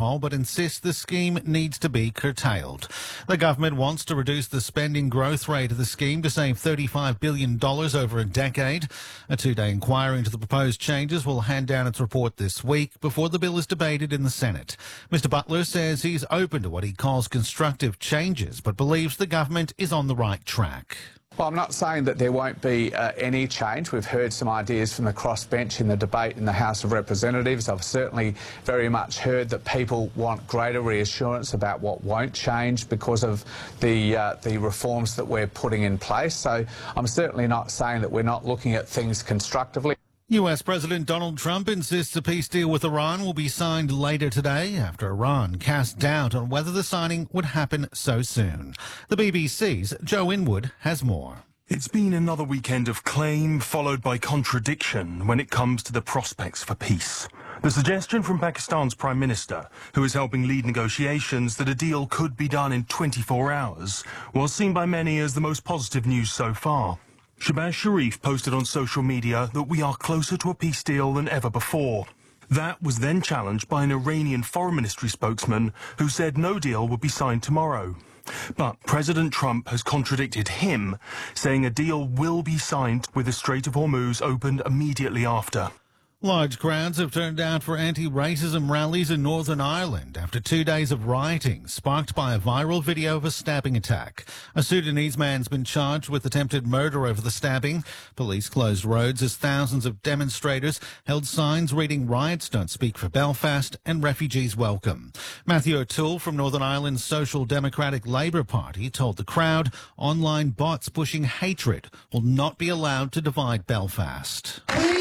alcohol, but insists the scheme needs to be curtailed. The government wants to reduce the spending growth rate of the scheme to save $35 billion over a decade. A two-day inquiry into the proposed changes will hand down its report this week before the bill is debated in the Senate. Mr Butler says he's open to what he calls constructive changes, but believes the government is on the right track. Well, I'm not saying that there won't be any change. We've heard some ideas from the crossbench in the debate in the House of Representatives. I've certainly very much heard that people want greater reassurance about what won't change because of the reforms that we're putting in place. So I'm certainly not saying that we're not looking at things constructively. US President Donald Trump insists a peace deal with Iran will be signed later today after Iran cast doubt on whether the signing would happen so soon. The BBC's Joe Inwood has more. It's been another weekend of claim followed by contradiction when it comes to the prospects for peace. The suggestion from Pakistan's Prime Minister, who is helping lead negotiations, that a deal could be done in 24 hours, was seen by many as the most positive news so far. Shahbaz Sharif posted on social media that we are closer to a peace deal than ever before. That was then challenged by an Iranian foreign ministry spokesman who said no deal would be signed tomorrow. But President Trump has contradicted him, saying a deal will be signed with the Strait of Hormuz opened immediately after. Large crowds have turned out for anti-racism rallies in Northern Ireland after 2 days of rioting sparked by a viral video of a stabbing attack. A Sudanese man's been charged with attempted murder over the stabbing. Police closed roads as thousands of demonstrators held signs reading "Riots Don't Speak for Belfast" and "Refugees Welcome." Matthew O'Toole from Northern Ireland's Social Democratic Labour Party told the crowd online bots pushing hatred will not be allowed to divide Belfast.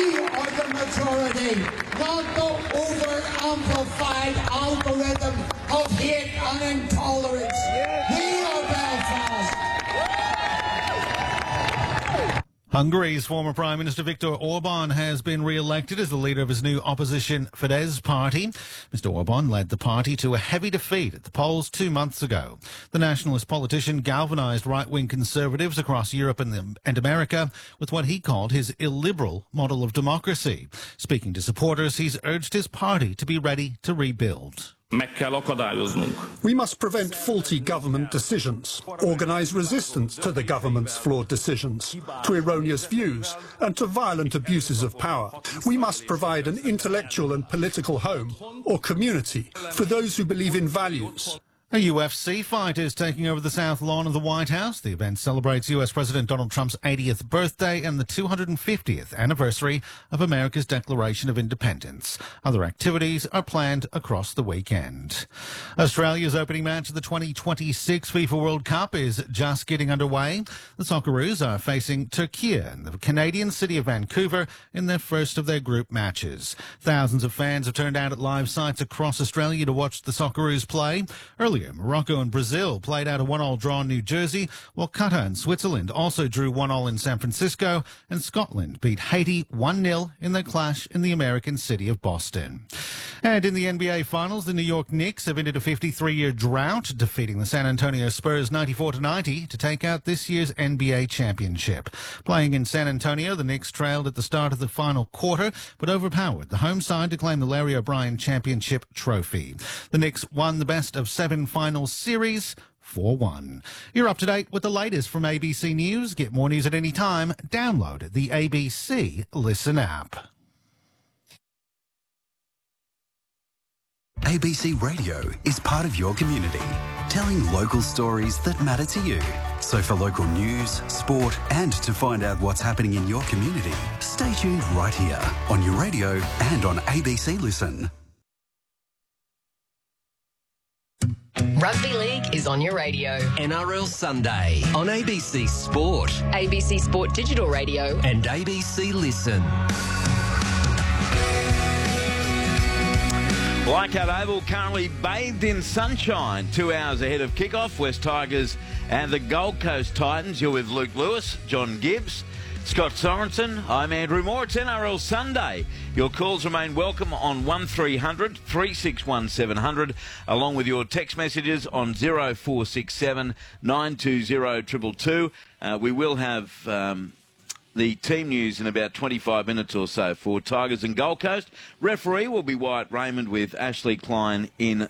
The majority, not the over-amplified algorithm of hate and intolerance. We are Belfast. Hungary's former Prime Minister Viktor Orban has been re-elected as the leader of his new opposition Fidesz party. Mr Orban led the party to a heavy defeat at the polls 2 months ago. The nationalist politician galvanised right-wing conservatives across Europe and America with what he called his illiberal model of democracy. Speaking to supporters, he's urged his party to be ready to rebuild. We must prevent faulty government decisions, organise resistance to the government's flawed decisions, to erroneous views and to violent abuses of power. We must provide an intellectual and political home or community for those who believe in values. A UFC fight is taking over the South Lawn of the White House. The event celebrates US President Donald Trump's 80th birthday and the 250th anniversary of America's Declaration of Independence. Other activities are planned across the weekend. Australia's opening match of the 2026 FIFA World Cup is just getting underway. The Socceroos are facing Turkey in the Canadian city of Vancouver in their first of their group matches. Thousands of fans have turned out at live sites across Australia to watch the Socceroos play. Earlier, Morocco and Brazil played out a 1-1 draw in New Jersey, while Qatar and Switzerland also drew 1-1 in San Francisco, and Scotland beat Haiti 1-0 in their clash in the American city of Boston. And in the NBA Finals, the New York Knicks have ended a 53-year drought, defeating the San Antonio Spurs 94-90 to take out this year's NBA championship. Playing in San Antonio, the Knicks trailed at the start of the final quarter, but overpowered the home side to claim the Larry O'Brien Championship trophy. The Knicks won the best-of-7 final series 4-1. You're up to date with the latest from ABC News. Get more news at any time. Download the ABC Listen app. ABC Radio is part of your community, telling local stories that matter to you. So for local news, sport, and to find out what's happening in your community, stay tuned right here on your radio and on ABC Listen. Rugby League is on your radio. NRL Sunday on ABC Sport, ABC Sport Digital Radio and ABC Listen. Leichhardt Oval currently bathed in sunshine. 2 hours ahead of kickoff, West Tigers and the Gold Coast Titans. You're with Luke Lewis, John Gibbs, Scott Sorensen. I'm Andrew Moore. It's NRL Sunday. Your calls remain welcome on 1300 361 700, along with your text messages on 0467 920 222. We will have the team news in about 25 minutes or so for Tigers and Gold Coast. Referee will be Wyatt Raymond with Ashley Klein in